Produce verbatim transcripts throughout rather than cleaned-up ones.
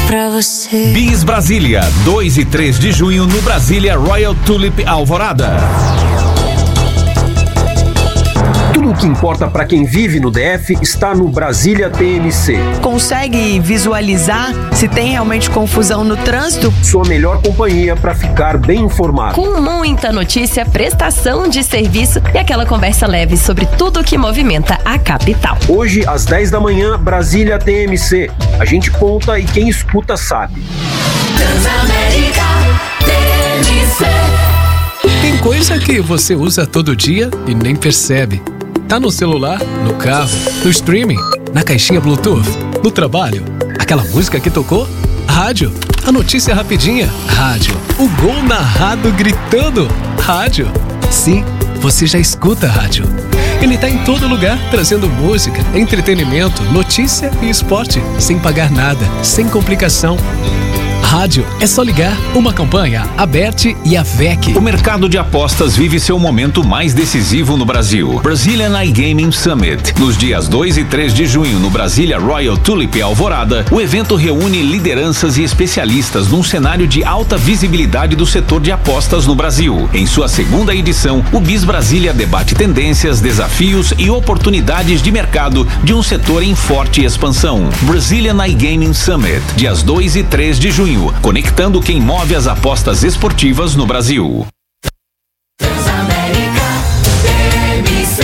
pra você. Bis Brasília, dois e três de junho no Brasília Royal Tulip Alvorada. Tudo o que importa para quem vive no D F está no Brasília T M C. Consegue visualizar se tem realmente confusão no trânsito? Sua melhor companhia para ficar bem informado. Com muita notícia, prestação de serviço e aquela conversa leve sobre tudo o que movimenta a capital. Hoje, às dez da manhã, Brasília T M C. A gente conta e quem escuta sabe. Transamérica T M C. Tem coisa que você usa todo dia e nem percebe. Tá no celular, no carro, no streaming, na caixinha Bluetooth, no trabalho. Aquela música que tocou? Rádio. A notícia rapidinha? Rádio. O gol narrado gritando? Rádio. Sim, você já escuta rádio. Ele tá em todo lugar, trazendo música, entretenimento, notícia e esporte, sem pagar nada, sem complicação. Rádio, é só ligar. Uma campanha, a Bert e a V E C. O mercado de apostas vive seu momento mais decisivo no Brasil. Brazilian iGaming Summit. Nos dias dois e três de junho, no Brasília Royal Tulip Alvorada, o evento reúne lideranças e especialistas num cenário de alta visibilidade do setor de apostas no Brasil. Em sua segunda edição, o Bis Brasília debate tendências, desafios e oportunidades de mercado de um setor em forte expansão. Brazilian iGaming Summit, dias dois e três de junho. Conectando quem move as apostas esportivas no Brasil. Transamérica T M C.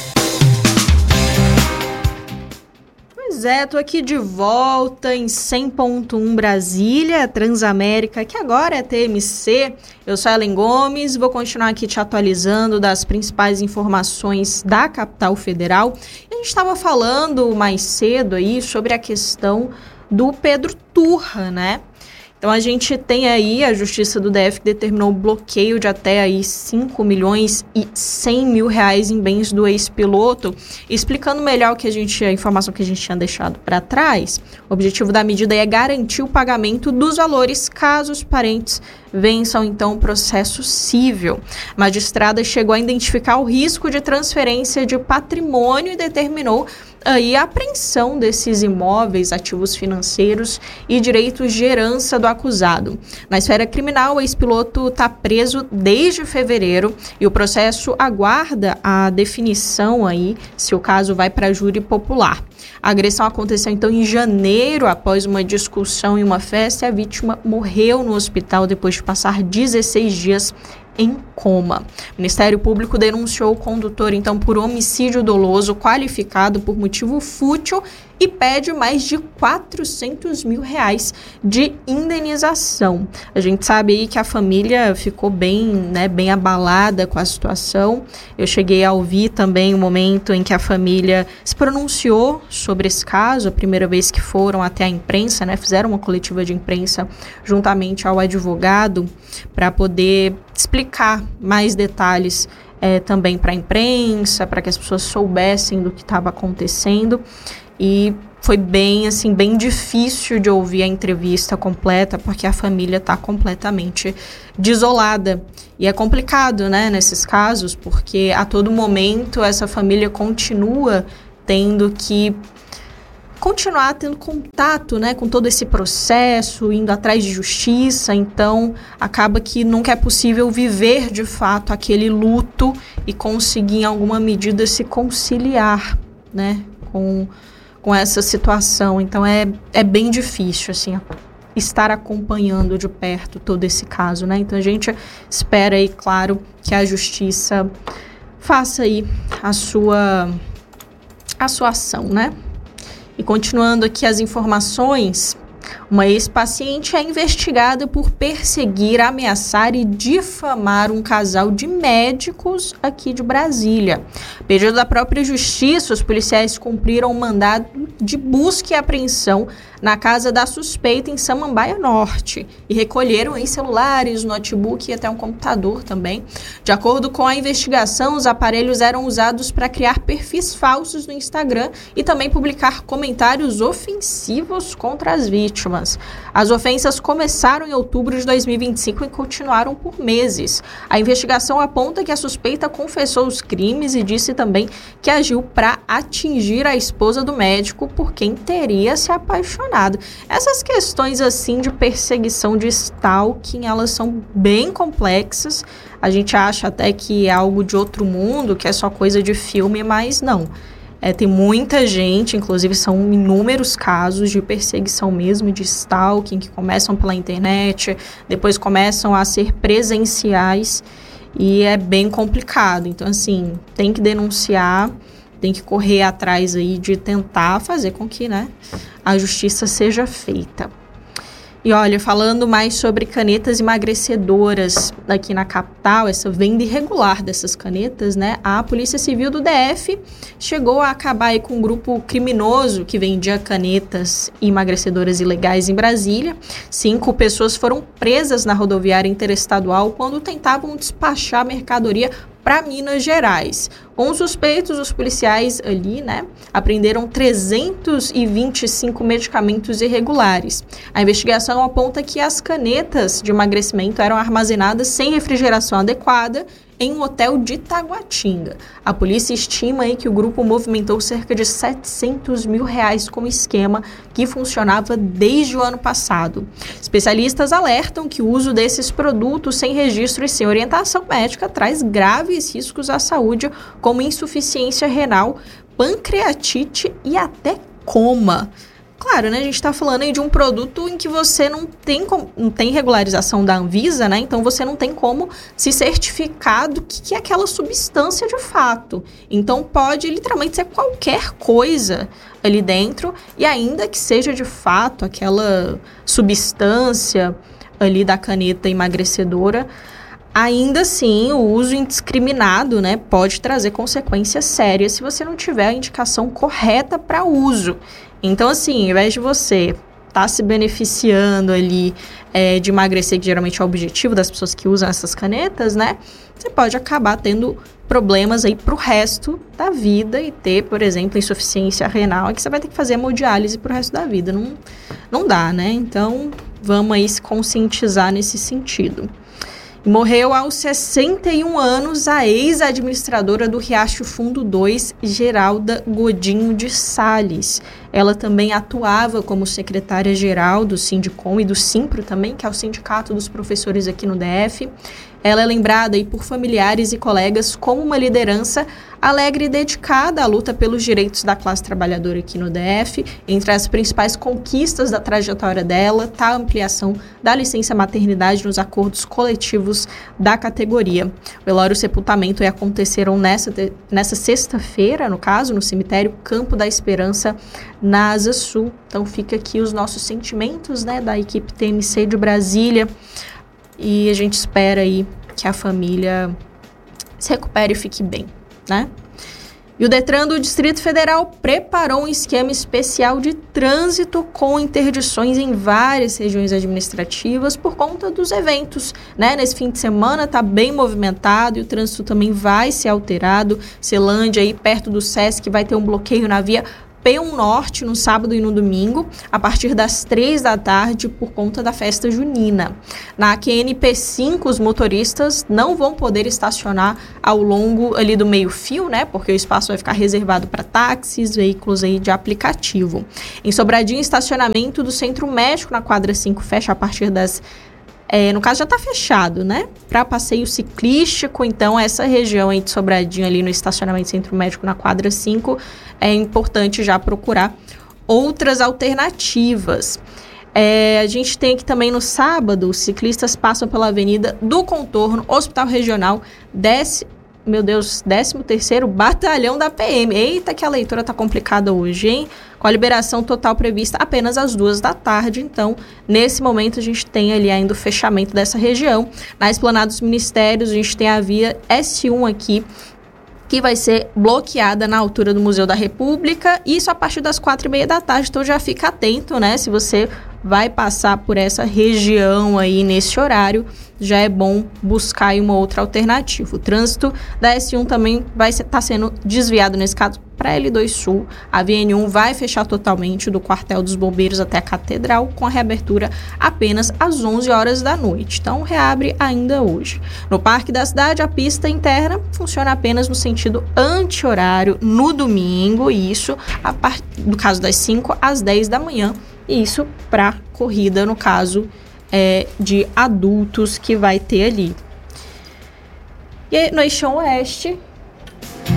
Pois é, tô aqui de volta em cem ponto um Brasília, Transamérica, que agora é T M C. Eu sou a Ellen Gomes, vou continuar aqui te atualizando das principais informações da capital federal. A gente estava falando mais cedo aí sobre a questão do Pedro Turra, né? Então a gente tem aí a Justiça do D F que determinou o bloqueio de até aí cinco milhões e cem mil reais em bens do ex-piloto. Explicando melhor o que a, gente, a informação que a gente tinha deixado para trás, o objetivo da medida é garantir o pagamento dos valores caso os parentes vençam então o processo cível. A magistrada chegou a identificar o risco de transferência de patrimônio e determinou aí a apreensão desses imóveis, ativos financeiros e direitos de herança do acusado. Na esfera criminal, o ex-piloto está preso desde fevereiro e o processo aguarda a definição aí se o caso vai para júri popular. A agressão aconteceu então em janeiro, após uma discussão em uma festa, e a vítima morreu no hospital depois de passar dezesseis dias em coma. O Ministério Público denunciou o condutor, então, por homicídio doloso qualificado por motivo fútil e pede mais de quatrocentos mil reais de indenização. A gente sabe aí que a família ficou bem, né, bem abalada com a situação. Eu cheguei a ouvir também o momento em que a família se pronunciou sobre esse caso, a primeira vez que foram até a imprensa, né, fizeram uma coletiva de imprensa juntamente ao advogado para poder explicar mais detalhes é, também para a imprensa, para que as pessoas soubessem do que estava acontecendo. E foi bem, assim, bem difícil de ouvir a entrevista completa, porque a família está completamente desolada. E é complicado, né, nesses casos, porque a todo momento essa família continua tendo que continuar tendo contato, né, com todo esse processo, indo atrás de justiça. Então acaba que nunca é possível viver de fato aquele luto e conseguir em alguma medida se conciliar, né, com, com essa situação. Então é, é bem difícil, assim, estar acompanhando de perto todo esse caso, né? Então a gente espera aí, claro, que a justiça faça aí a sua, a sua ação, né? E continuando aqui as informações, uma ex-paciente é investigada por perseguir, ameaçar e difamar um casal de médicos aqui de Brasília. Pedido da própria justiça, os policiais cumpriram um mandado de busca e apreensão na casa da suspeita em Samambaia Norte e recolheram aí celulares, notebook e até um computador também. De acordo com a investigação, os aparelhos eram usados para criar perfis falsos no Instagram e também publicar comentários ofensivos contra as vítimas. As ofensas começaram em outubro de dois mil e vinte e cinco e continuaram por meses. A investigação aponta que a suspeita confessou os crimes e disse também que agiu para atingir a esposa do médico por quem teria se apaixonado. questionado. Essas questões, assim, de perseguição, de stalking, elas são bem complexas. A gente acha até que é algo de outro mundo, que é só coisa de filme, mas não. É, tem muita gente, inclusive são inúmeros casos de perseguição mesmo, de stalking, que começam pela internet, depois começam a ser presenciais, e é bem complicado. Então, assim, tem que denunciar, tem que correr atrás aí de tentar fazer com que, né, a justiça seja feita. E olha, falando mais sobre canetas emagrecedoras aqui na capital, essa venda irregular dessas canetas, né? A Polícia Civil do D F chegou a acabar aí com um grupo criminoso que vendia canetas emagrecedoras ilegais em Brasília. Cinco pessoas foram presas na rodoviária interestadual quando tentavam despachar mercadoria para Minas Gerais. Com os suspeitos, os policiais ali, né, apreenderam trezentos e vinte e cinco medicamentos irregulares. A investigação aponta que as canetas de emagrecimento eram armazenadas sem refrigeração adequada em um hotel de Taguatinga. A polícia estima aí que o grupo movimentou cerca de setecentos mil reais com o esquema que funcionava desde o ano passado. Especialistas alertam que o uso desses produtos sem registro e sem orientação médica traz graves riscos à saúde, como insuficiência renal, pancreatite e até coma. Claro, né, a gente está falando aí de um produto em que você não tem, não tem regularização da Anvisa, né? Então você não tem como se certificar do que, que é aquela substância de fato. Então pode literalmente ser qualquer coisa ali dentro, e ainda que seja de fato aquela substância ali da caneta emagrecedora, ainda assim, o uso indiscriminado, né, pode trazer consequências sérias se você não tiver a indicação correta para uso. Então, assim, ao invés de você estar tá se beneficiando ali é, de emagrecer, que geralmente é o objetivo das pessoas que usam essas canetas, né, você pode acabar tendo problemas aí pro resto da vida e ter, por exemplo, insuficiência renal, que você vai ter que fazer hemodiálise pro resto da vida. Não, não dá, né? Então, vamos aí se conscientizar nesse sentido. Morreu aos sessenta e um anos a ex-administradora do Riacho Fundo dois, Geralda Godinho de Salles. Ela também atuava como secretária-geral do Sindicom e do Simpro também, que é o Sindicato dos Professores aqui no D F. Ela é lembrada aí por familiares e colegas como uma liderança alegre e dedicada à luta pelos direitos da classe trabalhadora aqui no D F. Entre as principais conquistas da trajetória dela está a ampliação da licença maternidade nos acordos coletivos da categoria. O velório e o sepultamento aconteceram nessa, nessa sexta-feira, no caso, no cemitério Campo da Esperança, na Asa Sul. Então fica aqui os nossos sentimentos, né, da equipe T M C de Brasília. E a gente espera aí que a família se recupere e fique bem, né? E o Detran do Distrito Federal preparou um esquema especial de trânsito com interdições em várias regiões administrativas por conta dos eventos, né? Nesse fim de semana está bem movimentado e o trânsito também vai ser alterado. Celândia, aí perto do Sesc, vai ter um bloqueio na via P um Norte no sábado e no domingo, a partir das três da tarde, por conta da festa junina. Na Q N P cinco, os motoristas não vão poder estacionar ao longo ali do meio-fio, né? Porque o espaço vai ficar reservado para táxis, veículos aí de aplicativo. Em Sobradinho, estacionamento do Centro Médico na quadra cinco fecha a partir das É, no caso já está fechado, né? Para passeio ciclístico, então essa região aí de Sobradinho ali no estacionamento Centro Médico na quadra cinco, é importante já procurar outras alternativas. É, a gente tem aqui também no sábado, os ciclistas passam pela Avenida do Contorno, Hospital Regional, desce, meu Deus, décimo terceiro Batalhão da P M. Eita, que a leitura tá complicada hoje, hein? Com a liberação total prevista apenas às duas da tarde. Então, nesse momento, a gente tem ali ainda o fechamento dessa região. Na Esplanada dos Ministérios, a gente tem a via S um aqui, que vai ser bloqueada na altura do Museu da República, isso a partir das quatro e meia da tarde, então já fica atento, né? Se você vai passar por essa região aí nesse horário, já é bom buscar aí uma outra alternativa. O trânsito da S um também vai estar tá sendo desviado, nesse caso, para L dois Sul. A V N um vai fechar totalmente do quartel dos bombeiros até a Catedral, com a reabertura apenas às onze horas da noite. Então, reabre ainda hoje. No Parque da Cidade, a pista interna funciona apenas no sentido anti-horário no domingo, e isso a part... no caso das cinco às dez da manhã, E isso para corrida, no caso é, de adultos que vai ter ali. E aí, no Eixão Oeste,